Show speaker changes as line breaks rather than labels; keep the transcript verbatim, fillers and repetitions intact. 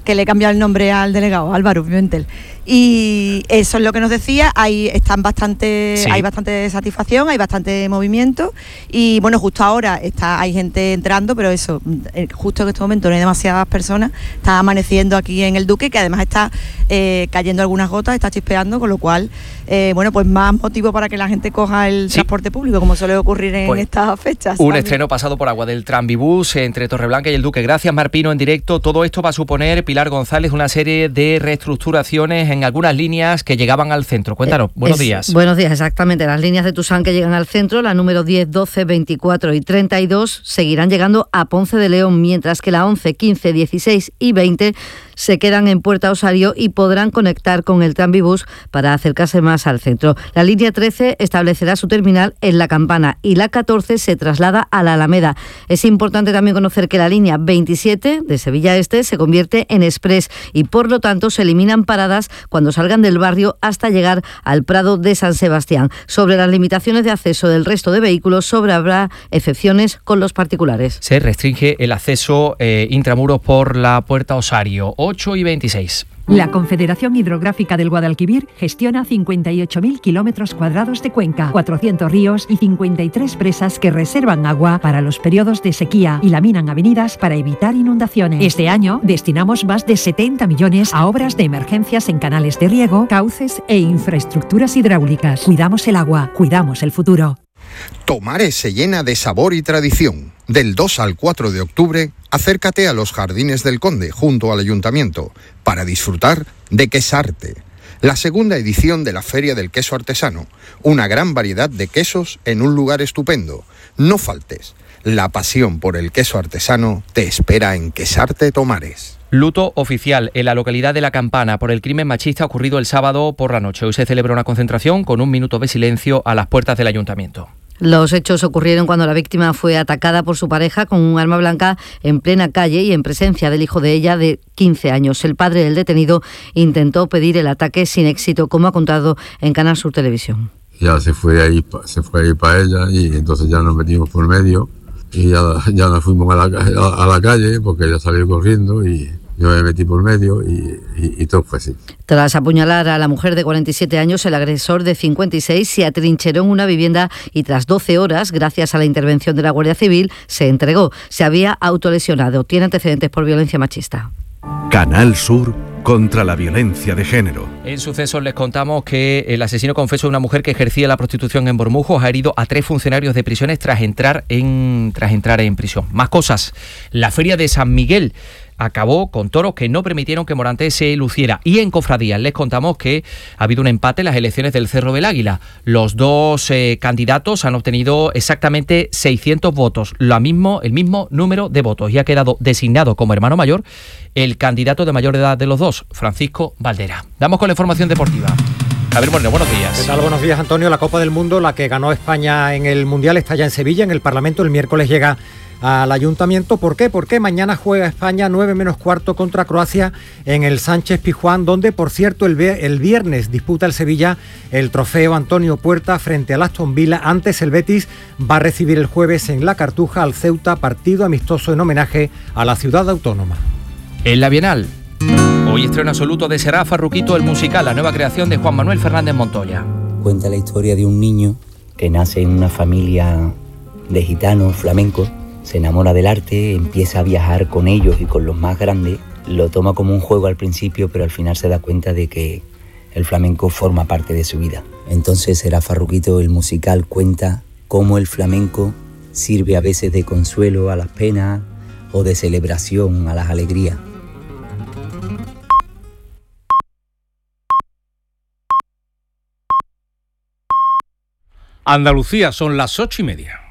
que le he cambiado el nombre al delegado, Álvaro Pimentel. Y eso es lo que nos decía, hay, están bastante, sí. hay bastante satisfacción, hay bastante movimiento y bueno, justo ahora está, hay gente entrando, pero eso, justo en este momento no hay demasiadas personas, está amaneciendo aquí en el Duque, que además está eh, cayendo algunas gotas, está chispeando, con lo cual, eh, bueno, pues más motivo para que la gente coja el sí. transporte público, como suele ocurrir en pues, estas fechas.
Un
también.
estreno pasado por agua del Tranvibús entre Torreblanca y el Duque. Gracias, Marpino, en directo. Todo esto va a suponer, Pilar González, una serie de reestructuraciones en algunas líneas que llegaban al centro. Cuéntanos, buenos
es,
días.
Buenos días, exactamente. Las líneas de Tusán que llegan al centro, la número diez, doce, veinticuatro y treinta y dos, seguirán llegando a Ponce de León, mientras que la once, quince, dieciséis y veinte se quedan en Puerta Osario y podrán conectar con el Tranvibús para acercarse más al centro. La línea trece establecerá su terminal en La Campana y la catorce se traslada a la Alameda. Es importante también conocer que la línea veintisiete de Sevilla Este se convierte en express y por lo tanto se eliminan paradas cuando salgan del barrio hasta llegar al Prado de San Sebastián. Sobre las limitaciones de acceso del resto de vehículos, sobre habrá excepciones con los particulares.
Se restringe el acceso eh, intramuros por la Puerta Osario. ocho y veintiséis.
La Confederación Hidrográfica del Guadalquivir gestiona cincuenta y ocho mil kilómetros cuadrados de cuenca, cuatrocientos ríos y cincuenta y tres presas que reservan agua para los periodos de sequía y laminan avenidas para evitar inundaciones. Este año destinamos más de setenta millones a obras de emergencias en canales de riego, cauces e infraestructuras hidráulicas. Cuidamos el agua, cuidamos el futuro.
Tomares se llena de sabor y tradición. Del dos al cuatro de octubre, acércate a los Jardines del Conde, junto al Ayuntamiento, para disfrutar de Quesarte, la segunda edición de la Feria del Queso Artesano. Una gran variedad de quesos en un lugar estupendo. No faltes. La pasión por el queso artesano te espera en Quesarte Tomares.
Luto oficial en la localidad de La Campana por el crimen machista ocurrido el sábado por la noche. Hoy se celebra una concentración con un minuto de silencio a las puertas del Ayuntamiento.
Los hechos ocurrieron cuando la víctima fue atacada por su pareja con un arma blanca en plena calle y en presencia del hijo de ella de quince años. El padre del detenido intentó pedir el ataque sin éxito, como ha contado en Canal Sur Televisión.
Ya se fue ahí, se fue ahí para ella y entonces ya nos metimos por medio y ya, ya nos fuimos a la, a, a la calle porque ella salió corriendo y yo me metí por medio y, y, y todo fue así.
Tras apuñalar a la mujer de cuarenta y siete años, el agresor de cincuenta y seis se atrincheró en una vivienda y tras doce horas, gracias a la intervención de la Guardia Civil, se entregó. Se había autolesionado. Tiene antecedentes por violencia machista.
Canal Sur contra la violencia de género.
En Sucesos les contamos que el asesino confeso de una mujer que ejercía la prostitución en Bormujos ha herido a tres funcionarios de prisiones tras entrar en, tras entrar en prisión. Más cosas. La Feria de San Miguel acabó con toros que no permitieron que Morante se luciera. Y en Cofradías les contamos que ha habido un empate en las elecciones del Cerro del Águila. Los dos eh, candidatos han obtenido exactamente seiscientos votos, lo mismo, el mismo número de votos, y ha quedado designado como hermano mayor el candidato de mayor edad de los dos, Francisco Valdera. Damos con la información deportiva. Javier Moreno, buenos días.
¿Qué tal? Buenos días, Antonio. La Copa del Mundo, la que ganó España en el Mundial, está ya en Sevilla, en el Parlamento. El miércoles llega al Ayuntamiento. ¿Por qué? Porque mañana juega España nueve menos cuarto contra Croacia en el Sánchez Pizjuán, donde, por cierto, el, el viernes disputa el Sevilla el trofeo Antonio Puerta frente al Aston Villa. Antes, el Betis va a recibir el jueves en La Cartuja al Ceuta, partido amistoso en homenaje a la ciudad autónoma.
En la Bienal, hoy estreno absoluto de Será Farruquito, el musical, la nueva creación de Juan Manuel Fernández Montoya.
Cuenta la historia de un niño que nace en una familia de gitanos flamencos. Se enamora del arte, empieza a viajar con ellos y con los más grandes. Lo toma como un juego al principio, pero al final se da cuenta de que el flamenco forma parte de su vida. Entonces Será Farruquito, el musical, cuenta cómo el flamenco sirve a veces de consuelo a las penas o de celebración a las alegrías.
Andalucía, son las ocho y media.